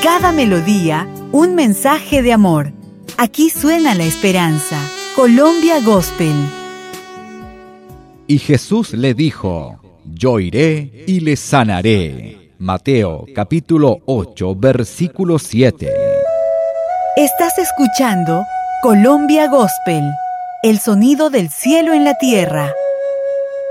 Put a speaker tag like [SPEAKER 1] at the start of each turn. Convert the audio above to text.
[SPEAKER 1] Cada melodía, un mensaje de amor. Aquí suena la esperanza. Colombia Gospel.
[SPEAKER 2] Y Jesús le dijo: Yo iré y le sanaré. Mateo capítulo 8, versículo 7.
[SPEAKER 1] Estás escuchando Colombia Gospel, el sonido del cielo en la tierra.